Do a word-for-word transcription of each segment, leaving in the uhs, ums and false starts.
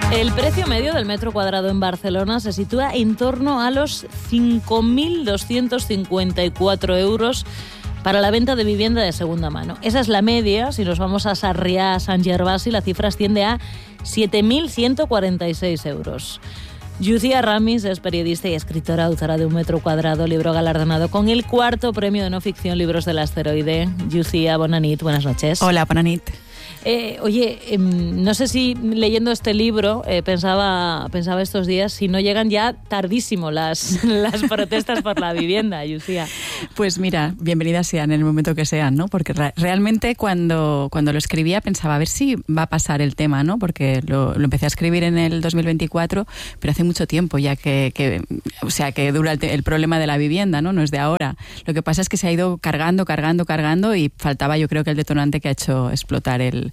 El precio medio del metro cuadrado en Barcelona se sitúa en torno a los cinco mil doscientos cincuenta y cuatro euros para la venta de vivienda de segunda mano. Esa es la media. Si nos vamos a Sarrià, a Sant Gervasi, la cifra asciende a siete mil ciento cuarenta y seis euros. Llucia Ramis es periodista y escritora, autora de Un metro cuadrado, libro galardonado con el cuarto premio de no ficción Libros del Asteroide. Llucia, bona nit, buenas noches. Hola, bona nit. Eh, oye, eh, no sé si leyendo este libro eh, pensaba, pensaba estos días si no llegan ya tardísimo las, las protestas por la vivienda, Llucia. Pues mira, bienvenidas sean en el momento que sean, ¿no? Porque re- realmente cuando, cuando lo escribía pensaba a ver si va a pasar el tema, ¿no? Porque lo, lo empecé a escribir en el dos mil veinticuatro, pero hace mucho tiempo ya que, que o sea, que dura el, te- el problema de la vivienda, ¿no? No es de ahora. Lo que pasa es que se ha ido cargando, cargando, cargando y faltaba, yo creo que el detonante que ha hecho explotar el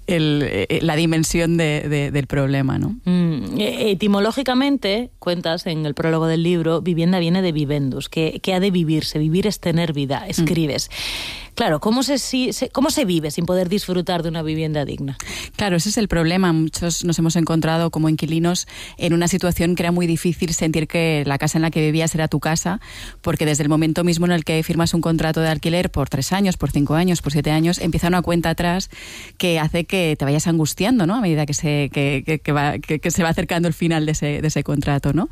El, la dimensión de, de, del problema, ¿no? Mm, etimológicamente, cuentas en el prólogo del libro, vivienda viene de vivendus, que, que ha de vivirse. Vivir es tener vida, escribes. Mm. Claro, ¿cómo se, se, ¿cómo se vive sin poder disfrutar de una vivienda digna? Claro, ese es el problema. Muchos nos hemos encontrado como inquilinos en una situación que era muy difícil sentir que la casa en la que vivías era tu casa, porque desde el momento mismo en el que firmas un contrato de alquiler por tres años, por cinco años, por siete años, empieza una cuenta atrás que hace que te vayas angustiando, ¿no? A medida que se, que, que, que va, que, que se va acercando el final de ese, de ese contrato, ¿no?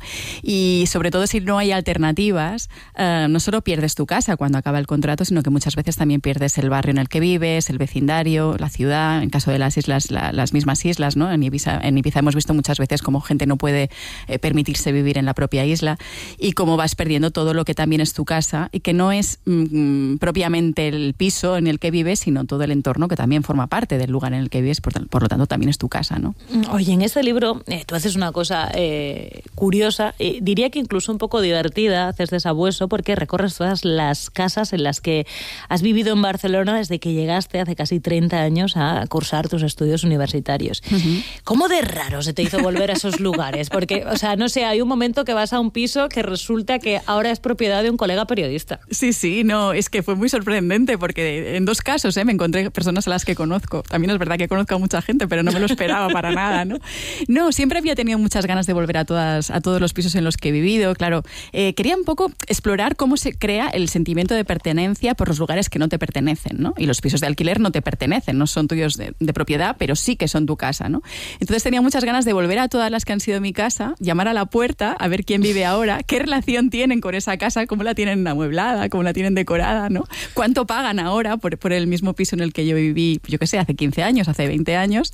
Y sobre todo si no hay alternativas, eh, no solo pierdes tu casa cuando acaba el contrato, sino que muchas veces también pierdes el barrio en el que vives, el vecindario, la ciudad. En caso de las islas, la, las mismas islas, ¿no? En Ibiza, en Ibiza hemos visto muchas veces cómo gente no puede eh, permitirse vivir en la propia isla y cómo vas perdiendo todo lo que también es tu casa y que no es mm, propiamente el piso en el que vives, sino todo el entorno que también forma parte del lugar en el que vives, por, por lo tanto también es tu casa, ¿no? Oye, en este libro eh, tú haces una cosa eh, curiosa, eh, diría que incluso un poco divertida, haces de sabueso, porque recorres todas las casas en las que has vivido en Barcelona desde que llegaste hace casi treinta años a cursar tus estudios universitarios. Uh-huh. ¿Cómo de raro se te hizo volver a esos lugares? Porque, o sea, no sé, hay un momento que vas a un piso que resulta que ahora es propiedad de un colega periodista. Sí, sí, no, es que fue muy sorprendente porque en dos casos eh, me encontré personas a las que conozco. También es verdad que conozco a mucha gente, pero no me lo esperaba para nada, ¿no? No, siempre había tenido muchas ganas de volver a todas, a todos los pisos en los que he vivido, claro. Eh, quería un poco explorar cómo se crea el sentimiento de pertenencia por los lugares que no te pertenecen, ¿no? Y los pisos de alquiler no te pertenecen, no son tuyos de, de propiedad, pero sí que son tu casa, ¿no? Entonces tenía muchas ganas de volver a todas las que han sido mi casa, llamar a la puerta, a ver quién vive ahora, qué relación tienen con esa casa, cómo la tienen amueblada, cómo la tienen decorada, ¿no? Cuánto pagan ahora por, por el mismo piso en el que yo viví, yo qué sé, hace quince años, hace veinte años.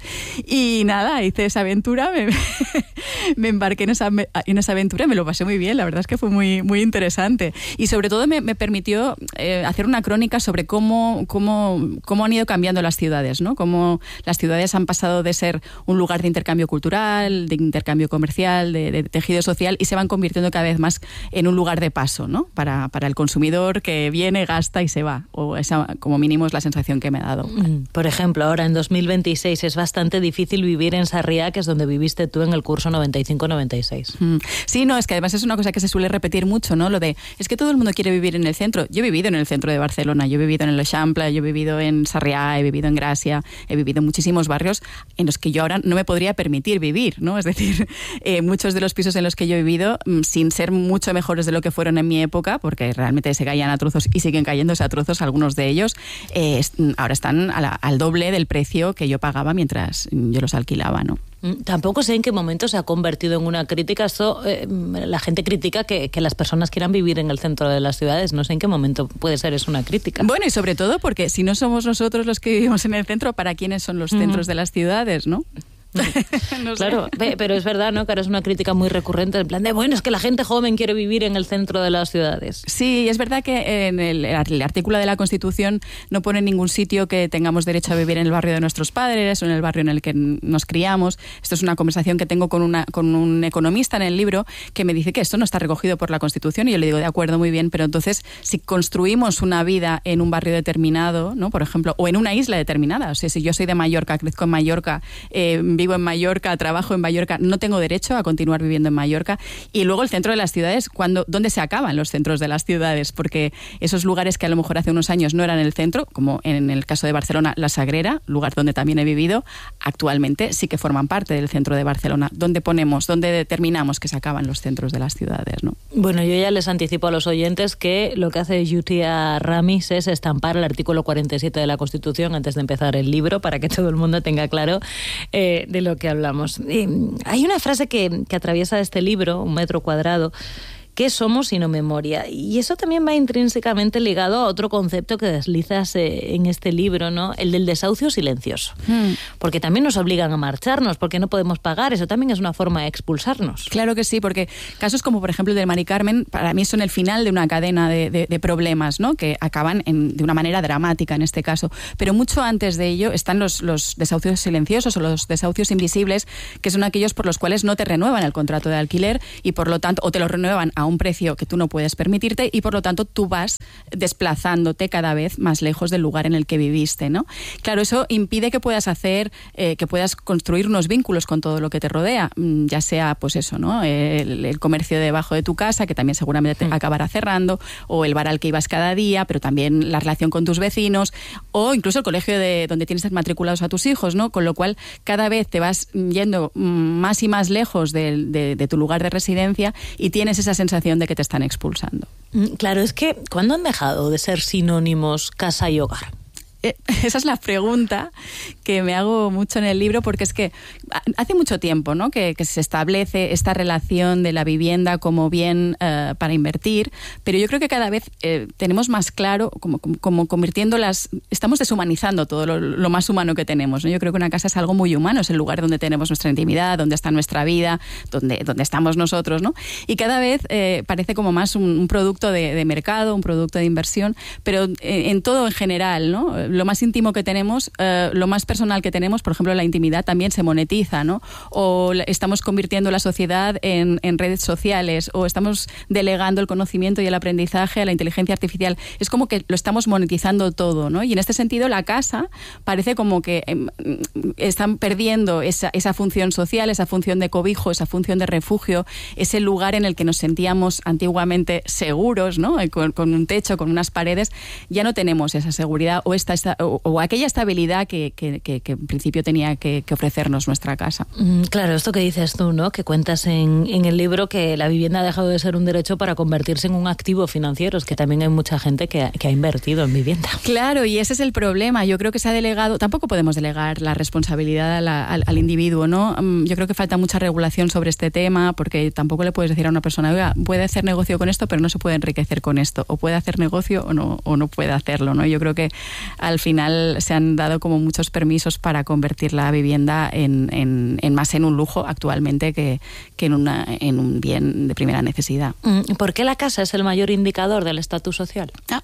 Y nada, hice esa aventura, me, me embarqué en esa, en esa aventura y me lo pasé muy bien, la verdad es que fue muy, muy interesante. Y sobre todo me, me permitió eh, hacer una crónica sobre cómo, cómo, cómo han ido cambiando las ciudades, ¿no? Cómo las ciudades han pasado de ser un lugar de intercambio cultural, de intercambio comercial, de, de tejido social, y se van convirtiendo cada vez más en un lugar de paso, ¿no? Para, para el consumidor que viene, gasta y se va. O esa, como mínimo, es la sensación que me ha dado. Por ejemplo, ahora en dos mil veintiséis es bastante difícil vivir en Sarrià, que es donde viviste tú en el curso noventa y cinco noventa y seis. Sí, no, es que además es una cosa que se suele repetir mucho, ¿no? Lo de, es que todo el mundo quiere vivir en el centro. Yo he vivido en el centro de Barcelona, yo he vivido en el Eixample, yo he vivido en Sarrià, he vivido en Gràcia, he vivido en muchísimos barrios en los que yo ahora no me podría permitir vivir, ¿no? Es decir, eh, muchos de los pisos en los que yo he vivido, sin ser mucho mejores de lo que fueron en mi época, porque realmente se caían a trozos y siguen cayéndose a trozos algunos de ellos, eh, ahora están a la, al doble del precio que yo pagaba mientras yo los alquilaba, ¿no? Tampoco sé en qué momento se ha convertido en una crítica. Esto, eh, la gente critica que, que las personas quieran vivir en el centro de las ciudades. No sé en qué momento puede ser eso una crítica. Bueno, y sobre todo porque si no somos nosotros los que vivimos en el centro, ¿para quiénes son los centros uh-huh. de las ciudades, no? No claro, pero es verdad, ¿no? Que ahora es una crítica muy recurrente, en plan de, bueno, es que la gente joven quiere vivir en el centro de las ciudades. Sí, es verdad que en el, el artículo de la Constitución no pone en ningún sitio que tengamos derecho a vivir en el barrio de nuestros padres o en el barrio en el que nos criamos. Esto es una conversación que tengo con, una, con un economista en el libro que me dice que esto no está recogido por la Constitución y yo le digo, de acuerdo, muy bien, pero entonces si construimos una vida en un barrio determinado, ¿no? Por ejemplo, o en una isla determinada, o sea, si yo soy de Mallorca, crezco en Mallorca, eh, vivo en Mallorca, trabajo en Mallorca, no tengo derecho a continuar viviendo en Mallorca. Y luego el centro de las ciudades, cuando, ¿dónde se acaban los centros de las ciudades? Porque esos lugares que a lo mejor hace unos años no eran el centro, como en el caso de Barcelona, La Sagrera, lugar donde también he vivido, actualmente sí que forman parte del centro de Barcelona. ¿Dónde ponemos, dónde determinamos que se acaban los centros de las ciudades, ¿no? Bueno, yo ya les anticipo a los oyentes que lo que hace Yuthia Ramis es estampar el artículo cuarenta y siete de la Constitución antes de empezar el libro, para que todo el mundo tenga claro eh, de lo que hablamos. Eh, hay una frase que, que atraviesa este libro, Un metro cuadrado. ¿Qué somos sino memoria? Y eso también va intrínsecamente ligado a otro concepto que deslizas eh, en este libro, ¿no? El del desahucio silencioso. Mm. Porque también nos obligan a marcharnos, porque no podemos pagar. Eso también es una forma de expulsarnos. Claro que sí, porque casos como, por ejemplo, el del Mari Carmen, para mí son el final de una cadena de, de, de problemas, ¿no? Que acaban en, de una manera dramática en este caso. Pero mucho antes de ello están los, los desahucios silenciosos o los desahucios invisibles, que son aquellos por los cuales no te renuevan el contrato de alquiler y por lo tanto, o te lo renuevan a un precio que tú no puedes permitirte y por lo tanto tú vas desplazándote cada vez más lejos del lugar en el que viviste, ¿no? Claro, eso impide que puedas hacer, eh, que puedas construir unos vínculos con todo lo que te rodea, ya sea pues eso, ¿no? El, el comercio debajo de tu casa, que también seguramente te acabará cerrando, o el bar al que ibas cada día, pero también la relación con tus vecinos, o incluso el colegio de donde tienes matriculados a tus hijos, ¿no? Con lo cual cada vez te vas yendo más y más lejos de, de, de tu lugar de residencia y tienes esa sensación de que te están expulsando. Claro, es que ¿cuándo han dejado de ser sinónimos casa y hogar? Esa es la pregunta que me hago mucho en el libro, porque es que hace mucho tiempo, ¿no? que, que se establece esta relación de la vivienda como bien uh, para invertir, pero yo creo que cada vez eh, tenemos más claro, como, como, como convirtiéndolas, estamos deshumanizando todo lo, lo más humano que tenemos, ¿no? Yo creo que una casa es algo muy humano, es el lugar donde tenemos nuestra intimidad, donde está nuestra vida, donde, donde estamos nosotros, ¿no? Y cada vez eh, parece como más un, un producto de, de mercado, un producto de inversión, pero eh, en todo en general, ¿no? Lo más íntimo que tenemos, eh, lo más personal que tenemos, por ejemplo, la intimidad también se monetiza, ¿no? O estamos convirtiendo la sociedad en, en redes sociales, o estamos delegando el conocimiento y el aprendizaje a la inteligencia artificial. Es como que lo estamos monetizando todo, ¿no? Y en este sentido la casa parece como que eh, están perdiendo esa, esa función social, esa función de cobijo, esa función de refugio, ese lugar en el que nos sentíamos antiguamente seguros, ¿no? Con, con un techo, con unas paredes. Ya no tenemos esa seguridad o esta Esta, o, o aquella estabilidad que, que, que, que en principio tenía que, que ofrecernos nuestra casa. Mm, claro, esto que dices tú, ¿no? Que cuentas en, en el libro que la vivienda ha dejado de ser un derecho para convertirse en un activo financiero. Es que también hay mucha gente que ha, que ha invertido en vivienda. Claro, y ese es el problema. Yo creo que se ha delegado, tampoco podemos delegar la responsabilidad a la, al, al individuo, ¿no? Yo creo que falta mucha regulación sobre este tema, porque tampoco le puedes decir a una persona, oiga, puede hacer negocio con esto, pero no se puede enriquecer con esto, o puede hacer negocio o no, o no puede hacerlo, ¿no? Yo creo que al final se han dado como muchos permisos para convertir la vivienda en, en, en más en un lujo actualmente que, que en, una, en un bien de primera necesidad. ¿Por qué la casa es el mayor indicador del estatus social? Ah.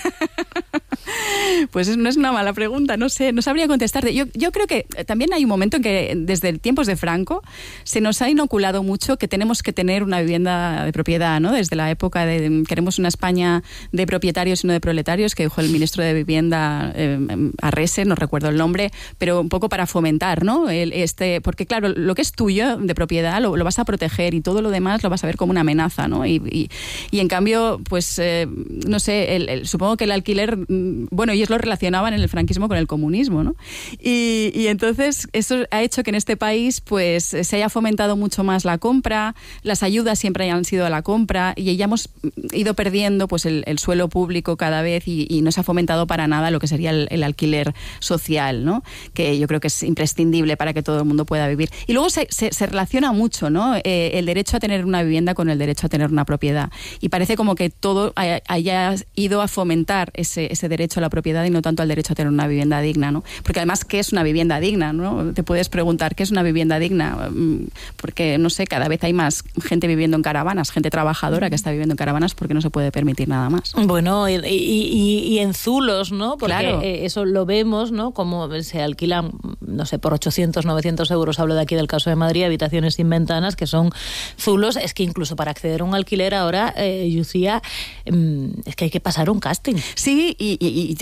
Pues no es una mala pregunta, no sé, no sabría contestarte. Yo, yo creo que también hay un momento en que desde tiempos de Franco se nos ha inoculado mucho que tenemos que tener una vivienda de propiedad, ¿no? Desde la época de queremos una España de propietarios y no de proletarios, que dijo el ministro de Vivienda eh, Arrese, no recuerdo el nombre, pero un poco para fomentar, ¿no? El, este, porque claro, lo que es tuyo de propiedad lo, lo vas a proteger y todo lo demás lo vas a ver como una amenaza, ¿no? Y, y, y en cambio, pues eh, no sé, el, el, supongo que el alquiler, bueno, ellos lo relacionaban en el franquismo con el comunismo, ¿no? Y, y entonces eso ha hecho que en este país pues se haya fomentado mucho más la compra, las ayudas siempre hayan sido a la compra y ya hemos ido perdiendo pues el, el suelo público cada vez y, y no se ha fomentado para nada lo que sería el, el alquiler social, ¿no? Que yo creo que es imprescindible para que todo el mundo pueda vivir. Y luego se, se, se relaciona mucho, ¿no? Eh, el derecho a tener una vivienda con el derecho a tener una propiedad. Y parece como que todo haya, haya ido a fomentar ese, ese derecho a la propiedad y no tanto al derecho a tener una vivienda digna, ¿no? Porque además, ¿qué es una vivienda digna, ¿no? Te puedes preguntar, ¿qué es una vivienda digna? Porque, no sé, cada vez hay más gente viviendo en caravanas, gente trabajadora que está viviendo en caravanas porque no se puede permitir nada más. Bueno, y, y, y en zulos, ¿no? Porque claro. Eso lo vemos, ¿no? Como se alquilan, no sé, por ochocientos, novecientos euros, hablo de aquí del caso de Madrid, habitaciones sin ventanas, que son zulos. Es que incluso para acceder a un alquiler ahora, eh, Yuthia, eh, es que hay que pasar un casting. Sí, y, y, y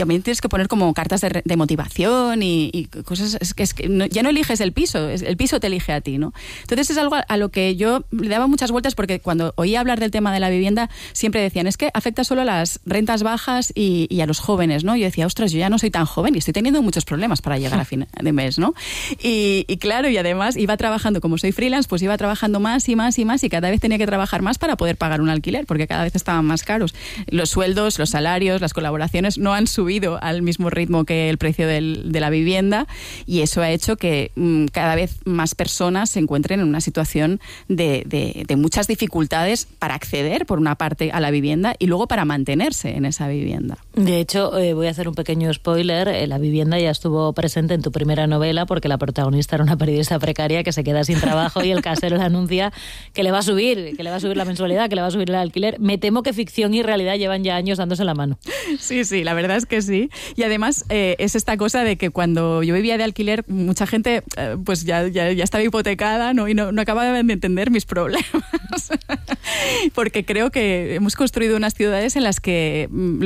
también tienes que poner como cartas de, de motivación y, y cosas, es que, es que no, ya no eliges el piso, es, el piso te elige a ti, ¿no? Entonces es algo a, a lo que yo le daba muchas vueltas, porque cuando oía hablar del tema de la vivienda siempre decían, es que afecta solo a las rentas bajas y, y a los jóvenes, ¿no? Yo decía, ostras, yo ya no soy tan joven y estoy teniendo muchos problemas para llegar a fin de mes, ¿no? Y, y claro, y además iba trabajando, como soy freelance, pues iba trabajando más y más y más y cada vez tenía que trabajar más para poder pagar un alquiler, porque cada vez estaban más caros. Los sueldos, los salarios, las colaboraciones no han subido al mismo ritmo que el precio del, de la vivienda, y eso ha hecho que mmm, cada vez más personas se encuentren en una situación de, de, de muchas dificultades para acceder, por una parte, a la vivienda y luego para mantenerse en esa vivienda. De hecho, eh, voy a hacer un pequeño spoiler, eh, la vivienda ya estuvo presente en tu primera novela porque la protagonista era una periodista precaria que se queda sin trabajo y el casero le anuncia que le va a subir, que le va a subir la mensualidad, que le va a subir el alquiler. Me temo que ficción y realidad llevan ya años dándose la mano. Sí, sí, la verdad es que sí. Y además eh, es esta cosa de que cuando yo vivía de alquiler, mucha gente eh, pues ya, ya, ya estaba hipotecada, ¿no? Y no, no acababan de entender mis problemas. Porque creo que hemos construido unas ciudades en las que